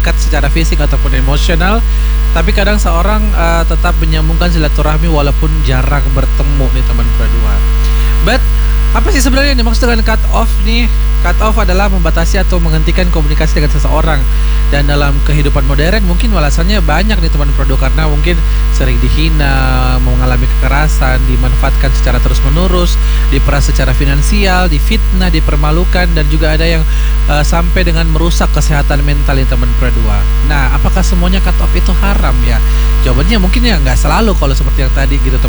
dekat secara fisik ataupun emosional, tapi kadang seorang tetap menyambungkan silaturahmi walaupun jarang bertemu nih teman berdua. But apa sih sebenarnya yang dimaksud dengan cut off nih? Cut off adalah membatasi atau menghentikan komunikasi dengan seseorang. Dan dalam kehidupan modern mungkin alasannya banyak nih teman produk, karena mungkin sering dihina, mengalami kekerasan, dimanfaatkan secara terus-menerus, diperas secara finansial, difitnah, dipermalukan, dan juga ada yang sampai dengan merusak kesehatan mental nih teman berdua. Nah, apakah semuanya cut off itu haram ya? Jawabannya mungkin ya nggak selalu kalau seperti yang tadi gitu teman.